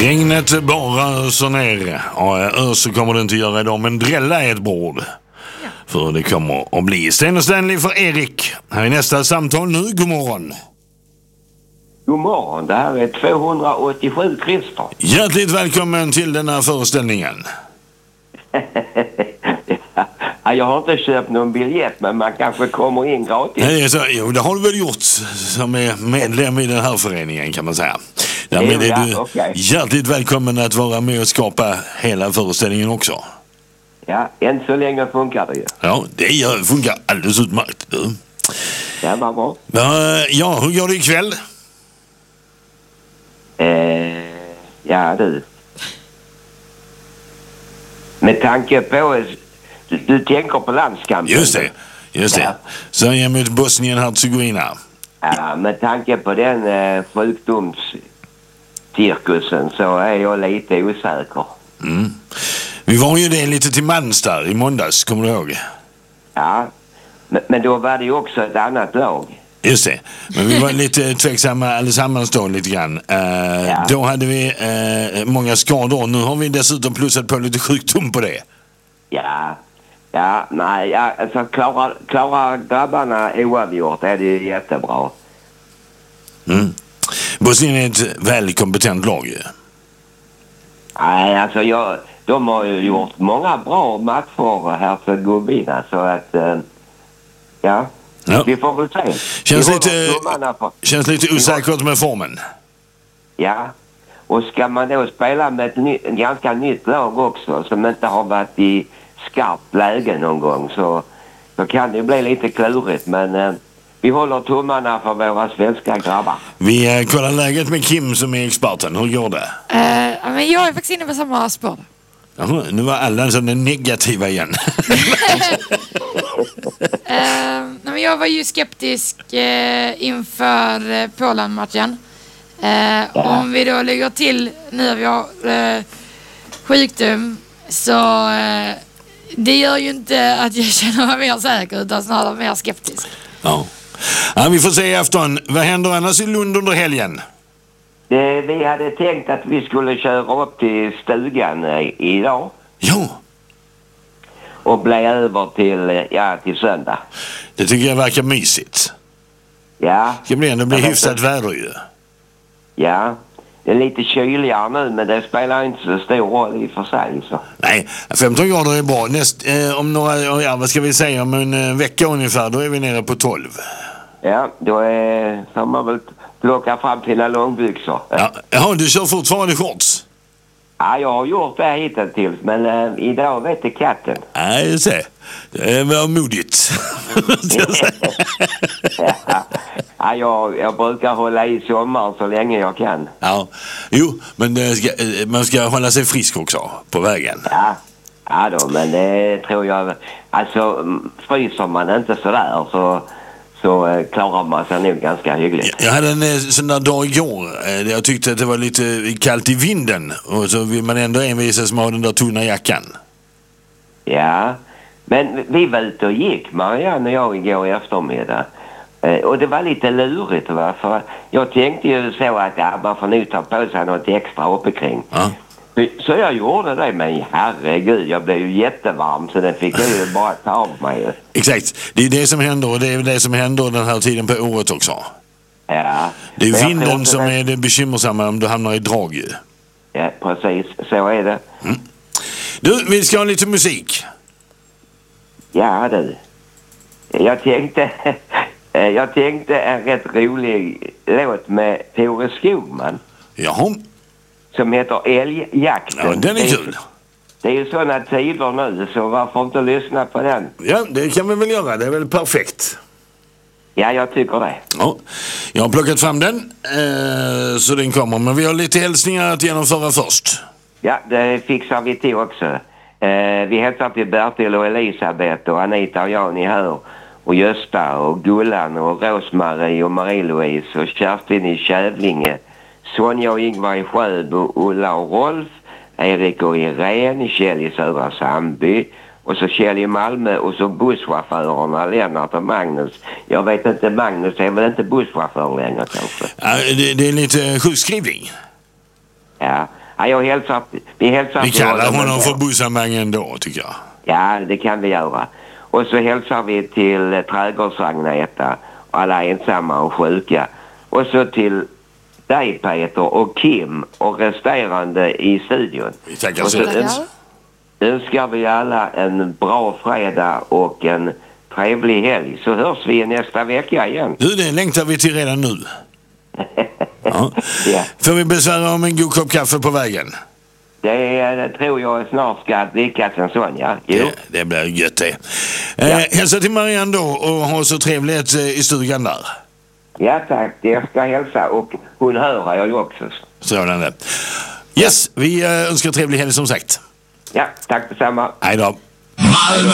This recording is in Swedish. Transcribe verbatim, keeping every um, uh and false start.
Regnet bara öser ner. Ja, öser kommer det inte göra idag, men drälla är ett bord. Ja. För det kommer att bli Sten och Stanley för Erik. Här är nästa samtal nu. God morgon. God morgon, det här är tvåhundraåttiosju Christer. Hjärtligt välkommen till den här föreställningen. Ja, jag har inte köpt någon biljett, men man kanske kommer in gratis. Nej, så, jo, det har du väl gjort som är medlem i den här föreningen, kan man säga. Därmed är du okay. hjärtligt välkommen att vara med och skapa hela föreställningen också. Ja, än så länge funkar det ju. Ja, det gör, funkar alldeles utmärkt. Ja, vad bra. Ja, ja, hur går det ikväll? Eh, ja, du. Med tanke på... Du, du tänker på landskampen. Just det, just det. Ja. Sverige mot Bosnien-Hercegovina. Ja, med tanke på den eh, sjukdomscirkusen så är jag lite osäker. Mm. Vi var ju det lite till mans där i måndags, kommer du ihåg? Ja, men, men då var det ju också ett annat lag. Just det, men vi var lite tveksamma allesammans då lite grann. Uh, ja. Då hade vi uh, många skador. Nu har vi dessutom plussat på lite sjukdom på det. Ja, ja, nej, ja, alltså klara, klara grabbarna oavgjort är det jättebra. Mm. Bosnien är ett väldigt kompetent lag ju. Nej, alltså jag, de har ju gjort många bra matcher här för Hercegovina, så att, uh, ja. Ja. Vi får väl se. Känns lite, för... känns lite osäkert med formen. Ja. Och ska man då spela med ett ny, en ganska nytt lag också som inte har varit i skarpt läge någon gång, så, så kan det bli lite klurigt. Men eh, vi håller tummarna för våra svenska grabbar. Vi eh, kollar läget med Kim som är experten. Hur går det? Uh, men jag är faktiskt inne på samma spår. Jaha, nu var alla sådana negativa igen. uh, men jag var ju skeptisk uh, inför uh, Polen-matchen. Uh, ja. Om vi då lägger till nu när vi har uh, sjukdom, så uh, det gör ju inte att jag känner mig mer säker, utan snarare mer skeptisk. Ja. Ja, vi får se i afton. Vad händer annars i Lund under helgen? Det, vi hade tänkt att vi skulle köra upp till stugan i, idag. Ja. Och bli över till, ja, till söndag. Det tycker jag verkar mysigt. Ja. Det blir ändå bli hyfsat väder ju. Ja. Det är lite kyligare nu, men det spelar inte så stor roll i för sig. Så. Nej, femton grader är bra. Näst, eh, om några, ja, vad ska vi säga, om en eh, vecka ungefär, då är vi nere på tolv. Ja, då är, så man väl plocka fram sina långbyxor. Ja, jaha, du kör fortfarande shorts? Ja, jag har gjort det hittills, men äh, idag vet det katten. Nej, jag ser. Det var modigt. ja, ja jag, jag brukar hålla i sommaren så länge jag kan. Ja, jo, men det ska, man ska hålla sig frisk också på vägen. Ja, ja då, men det tror jag... Alltså, fryser man inte sådär så... så eh, klarar man sig nog ganska hyggligt. Jag hade en eh, sån där dag igår. Eh, jag tyckte att det var lite kallt i vinden. Och så vill man ändå envisas med den där tunna jackan. Ja, men vi var ute och gick, Marianne och jag, igår i eftermiddag. Eh, och det var lite lurigt, va? För jag tänkte ju så att ja, man får nu ta på sig något extra uppe kring. Ja. Så jag gjorde det, men herregud, jag blev ju jättevarm, så den fick jag ju bara ta av mig. Exakt, det är det som händer, och det är det som händer den här tiden på året också. Ja. Det är vinden som är det bekymmersamma om du hamnar i drag ju. Ja, precis, så är det. Mm. Du, vi ska ha lite musik. Ja, du. Jag tänkte, jag tänkte en rätt rolig låt med Tore Skogman. Jaha. Som heter Älgjakten. Ja, den är kul. Det är ju sådana tider nu, så varför inte lyssna på den? Ja, det kan vi väl göra. Det är väl perfekt. Ja, jag tycker det. Ja, jag har plockat fram den, eh, så den kommer. Men vi har lite hälsningar att genomföra först. Ja, det fixar vi till också. Eh, vi hälsar till Bertil och Elisabeth och Anita och Jani här. Och Gösta och Gullan och Rosmarie och Marie-Louise och Kerstin i Kävlinge. Sonja och Ingvar i Sjöbo, Ulla och Rolf, Erik och Irene, Kjell i Södra Sandby, och så Kjell i Malmö, och så busschaufförerna Lennart och Magnus. Jag vet inte, Magnus är väl inte busschaufför längre kanske? Ja, det, det är lite sjukskrivning. Ja, Ja, jag hälsar, vi hälsar Vi till kallar honom ändå. för Bussamang ändå, tycker jag. Ja, det kan vi göra. Och så hälsar vi till eh, Trädgårdsagneta och alla ensamma och sjuka. Och så till dig, Peter, och Kim och resterande i studion. Vi tackar Och så så mycket. öns- önskar vi alla en bra fredag och en trevlig helg. Så hörs vi nästa vecka igen. Du, det längtar vi till redan nu. Ja. Ja. Får vi besvära om en god kopp kaffe på vägen? Det, det tror jag snart ska lyckas en sån, ja. Jo. Det, det blir gött det. Eh, Ja. Hälsa till Marianne då och ha så trevligt eh, i stugan där. Ja, tack. Det ska hälsa. Och hon hör jag ju också. Strålande. Yes, vi eh, önskar trevlig helg som sagt. Ja, tack detsamma. Hej då.